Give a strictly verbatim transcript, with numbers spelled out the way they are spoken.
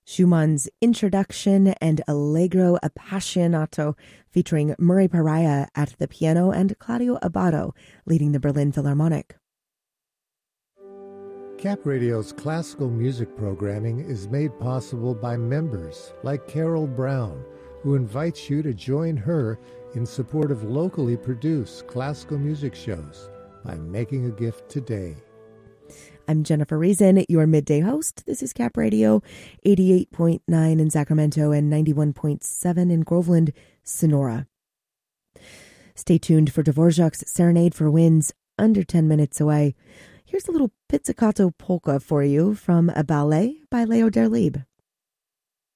Schumann's Introduction and Allegro Appassionato, featuring Murray Pariah at the piano and Claudio Abbado leading the Berlin Philharmonic. Cap Radio's classical music programming is made possible by members like Carol Brown, who invites you to join her in support of locally produced classical music shows by making a gift today. I'm Jennifer Reason, your midday host. This is Cap Radio, eighty-eight point nine in Sacramento and ninety-one point seven in Groveland, Sonora. Stay tuned for Dvorak's Serenade for Winds, under ten minutes away. Here's a little pizzicato polka for you from a ballet by Leo Derlieb.